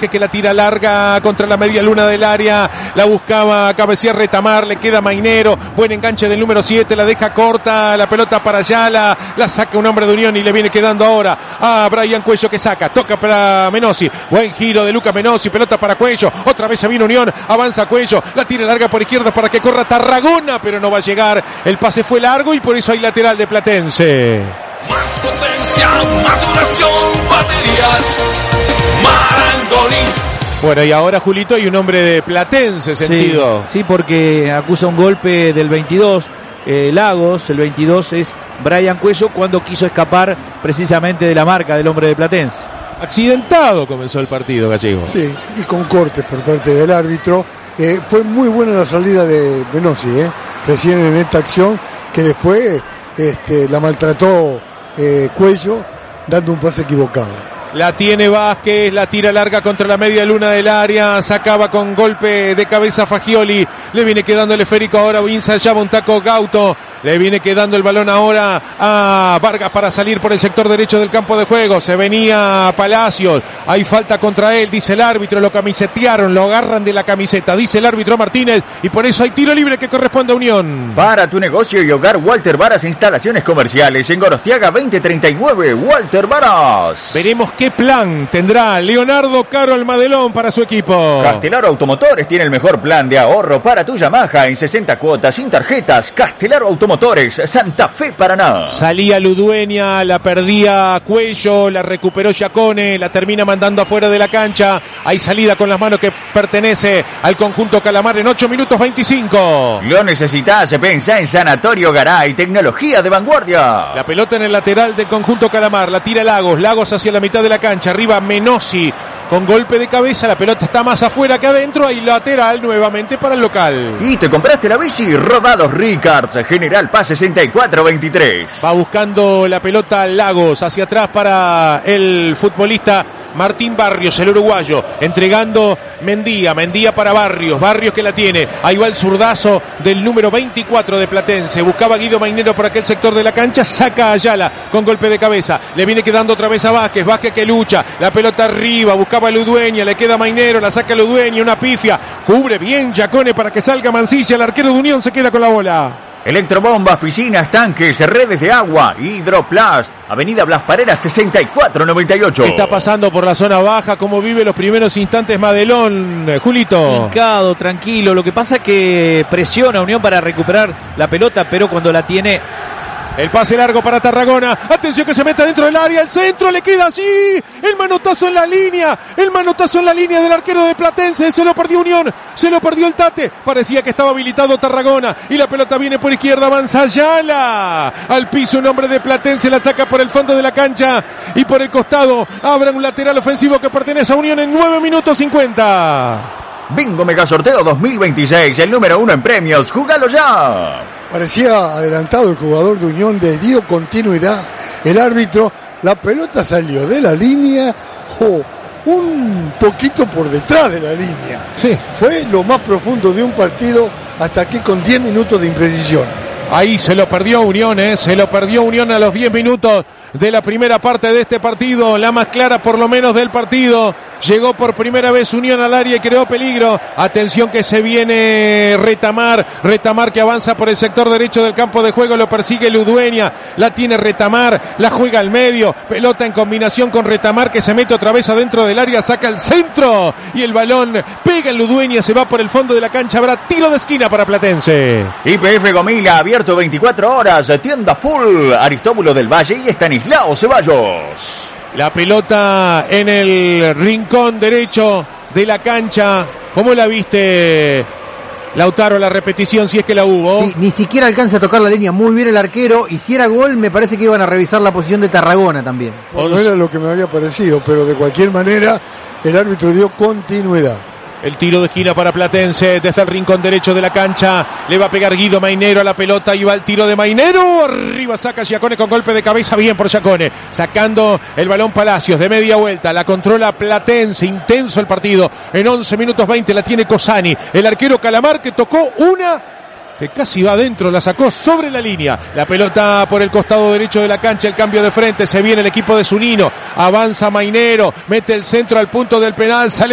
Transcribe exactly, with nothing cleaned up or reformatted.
Vázquez que la tira larga contra la media luna del área, la buscaba cabecear Retamar, le queda Mainero, buen enganche del número siete, la deja corta, la pelota para Ayala, la saca un hombre de Unión y le viene quedando ahora a Brian Cuello que saca, toca para Menossi, buen giro de Luca Menossi, pelota para Cuello, otra vez se viene Unión, avanza Cuello, la tira larga por izquierda para que corra Tarragona, pero no va a llegar, el pase fue largo y por eso hay lateral de Platense. Más potencia, más duración, baterías, Marangoni. Bueno, y ahora, Julito, hay un hombre de Platense sentido. Sí, sí, porque acusa un golpe del veintidós, eh, Lagos, el veintidós es Brian Cuello, cuando quiso escapar precisamente de la marca del hombre de Platense. Accidentado comenzó el partido, Gallego. Sí, y con cortes por parte del árbitro. Eh, fue muy buena la salida de Menossi, eh, recién en esta acción, que después este, la maltrató eh, Cuello, dando un pase equivocado. La tiene Vázquez, la tira larga contra la media luna del área, sacaba con golpe de cabeza Fagioli, le viene quedando el esférico ahora, ensayaba un taco Gauto, le viene quedando el balón ahora a Vargas para salir por el sector derecho del campo de juego, se venía Palacios, hay falta contra él, dice el árbitro, lo camisetearon, lo agarran de la camiseta, dice el árbitro Martínez, y por eso hay tiro libre que corresponde a Unión. Para tu negocio y hogar, Walter Varas Instalaciones Comerciales, en Gorostiaga veinte treinta y nueve, Walter Varas. Veremos qué plan tendrá Leonardo Caro Almadelón para su equipo. Castelar Automotores tiene el mejor plan de ahorro para tu Yamaha en sesenta cuotas sin tarjetas. Castelar Automotores, Santa Fe, Paraná. Salía Ludueña, la perdía Cuello, la recuperó Giacone, la termina mandando afuera de la cancha. Hay salida con las manos que pertenece al conjunto Calamar en ocho minutos veinticinco. Lo necesitas, pensá en Sanatorio Garay, tecnología de vanguardia. La pelota en el lateral del conjunto Calamar, la tira Lagos, Lagos hacia la mitad de la cancha, arriba Menossi con golpe de cabeza, la pelota está más afuera que adentro, hay lateral nuevamente para el local. Y te compraste la bici Rodados Ricards, General Paz sesenta y cuatro veintitrés. Va buscando la pelota Lagos hacia atrás para el futbolista Martín Barrios, el uruguayo, entregando Mendía, Mendía para Barrios, Barrios que la tiene, ahí va el zurdazo del número veinticuatro de Platense, buscaba Guido Mainero por aquel sector de la cancha, saca a Ayala con golpe de cabeza, le viene quedando otra vez a Vázquez, Vázquez que lucha, la pelota arriba, buscaba a Ludueña, le queda Mainero, la saca Ludueña, una pifia, cubre bien Giacone para que salga Mancilla, el arquero de Unión se queda con la bola. Electrobombas, piscinas, tanques, redes de agua, Hidroplast, Avenida Blas Pareras sesenta y cuatro noventa y ocho. Está pasando por la zona baja, ¿cómo vive los primeros instantes Madelón, Julito? Hincado, tranquilo, lo que pasa es que presiona a Unión para recuperar la pelota, pero cuando la tiene... El pase largo para Tarragona, atención que se mete dentro del área, el centro le queda así, el manotazo en la línea, el manotazo en la línea del arquero de Platense, se lo perdió Unión, se lo perdió el Tate, parecía que estaba habilitado Tarragona, y la pelota viene por izquierda, avanza Ayala, al piso un hombre de Platense, la saca por el fondo de la cancha, y por el costado, abre un lateral ofensivo que pertenece a Unión en nueve minutos cincuenta. Bingo Mega Sorteo dos mil veintiséis, el número uno en premios, ¡jugalo ya! Parecía adelantado el jugador de Unión, le dio continuidad el árbitro, la pelota salió de la línea, oh, un poquito por detrás de la línea. Sí. Fue lo más profundo de un partido hasta aquí con diez minutos de imprecisión. Ahí se lo perdió Unión, ¿eh? se lo perdió Unión a los diez minutos de la primera parte de este partido, la más clara por lo menos del partido. Llegó por primera vez Unión al área y creó peligro. Atención que se viene Retamar. Retamar que avanza por el sector derecho del campo de juego. Lo persigue Ludueña. La tiene Retamar. La juega al medio. Pelota en combinación con Retamar que se mete otra vez adentro del área. Saca el centro. Y el balón pega en Ludueña. Se va por el fondo de la cancha. Habrá tiro de esquina para Platense. Y P F Gomila abierto veinticuatro horas. Tienda full. Aristóbulo del Valle y Estanislao Ceballos. La pelota en el rincón derecho de la cancha. ¿Cómo la viste, Lautaro, la repetición, si es que la hubo? Sí, ni siquiera alcanza a tocar la línea muy bien el arquero. Y si era gol, me parece que iban a revisar la posición de Tarragona también. No era lo que me había parecido, pero de cualquier manera el árbitro dio continuidad. El tiro de esquina para Platense desde el rincón derecho de la cancha. Le va a pegar Guido Mainero a la pelota y va el tiro de Mainero. Arriba saca Giacone con golpe de cabeza. Bien por Giacone. Sacando el balón Palacios de media vuelta. La controla Platense. Intenso el partido. En once minutos veinte la tiene Cosani. El arquero Calamar que tocó una... que casi va adentro, la sacó sobre la línea. La pelota por el costado derecho de la cancha, el cambio de frente, se viene el equipo de Zunino, avanza Mainero, mete el centro al punto del penal, sale